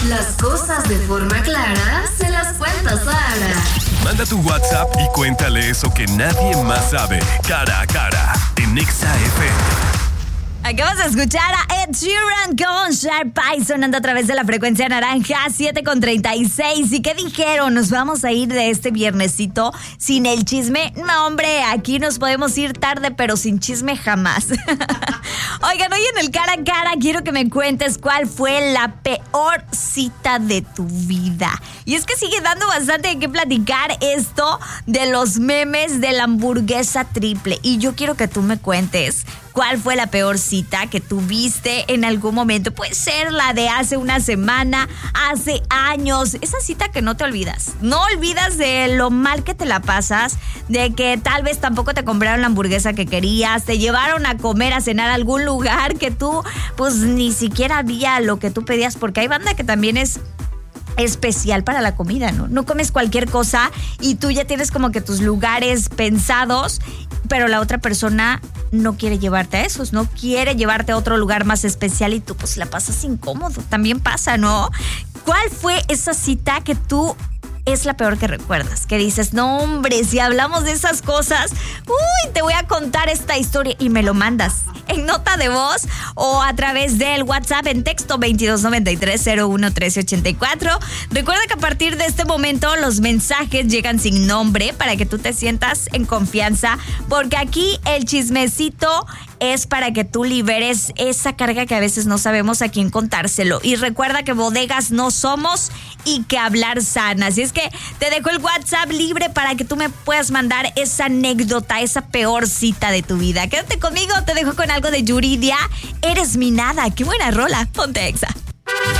Las cosas de forma clara se las cuenta Sara. Manda tu WhatsApp y cuéntale eso que nadie más sabe. Cara a cara en Exa FM. Acabas de escuchar a Ed Sheeran con Sharp Eye sonando a través de la frecuencia naranja 7:36. ¿Y qué dijeron? ¿Nos vamos a ir de este viernesito sin el chisme? No, hombre, aquí nos podemos ir tarde, pero sin chisme jamás. Oigan, hoy en el cara a cara quiero que me cuentes cuál fue la peor cita de tu vida. Y es que sigue dando bastante de qué platicar esto de los memes de la hamburguesa triple. Y yo quiero que tú me cuentes cuál fue la peor cita que tuviste en algún momento. Puede ser la de hace una semana, hace años. Esa cita que no te olvidas. No olvidas de lo mal que te la pasas, de que tal vez tampoco te compraron la hamburguesa que querías, te llevaron a comer, a cenar a algún lugar que tú, pues ni siquiera había lo que tú pedías, porque hay banda que también es especial para la comida, ¿no? No comes cualquier cosa y tú ya tienes como que tus lugares pensados, pero la otra persona no quiere llevarte a esos, no quiere llevarte a otro lugar más especial y tú pues la pasas incómodo. También pasa, ¿no? ¿Cuál fue esa cita que tú es la peor que recuerdas? Que dices, no hombre, si hablamos de esas cosas, te voy a contar esta historia y me lo mandas en nota de voz o a través del WhatsApp en texto 2293-011384. Recuerda que a partir de este momento los mensajes llegan sin nombre para que tú te sientas en confianza, porque aquí el chismecito es para que tú liberes esa carga que a veces no sabemos a quién contárselo. Y recuerda que bodegas no somos y que hablar sana. Así es que te dejo el WhatsApp libre para que tú me puedas mandar esa anécdota, esa peor cita de tu vida. Quédate conmigo, te dejo con algo de Yuridia. Eres mi nada. Qué buena rola. Ponte Exa.